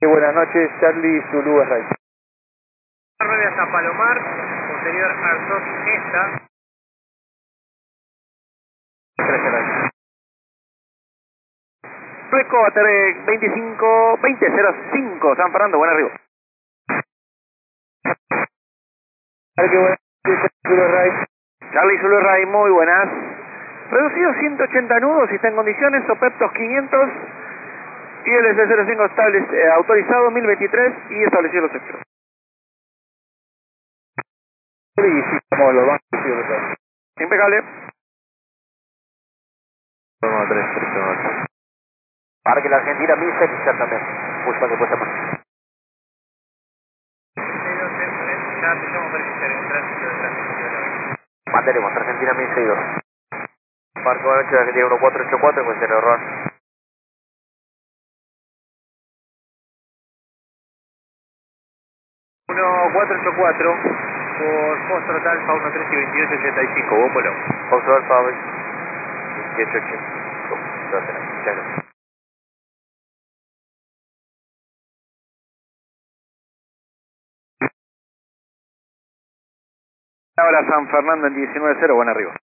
Buenas noches, Charlie Zulu Ray. Rueda hasta Palomar, posterior Arzot esta. 3 Sueco, ATR 2005, San Fernando, buen arribo. Zulu Ray. Charlie Zulu Ray, muy buenas. Reducido 180 nudos, si está en condiciones, Sopeptos 500 y el S05 autorizado 1023 y establecido los hechos. Y sí, como lo van a decir. Impecable. Parque la Argentina 1006 también. Pulsa que puesta más. Ya empezamos a verificar el tránsito de tránsito. Mantenemos Argentina 1062. Marco Noche de Argentina 1484, encuentra el error. Uno 484 por Foxtrot Alfa 13 y 2885, Bómbolo. Foxtrot Alfa 2885. Gracias. Ahora San Fernando en 19-0, buen arriba.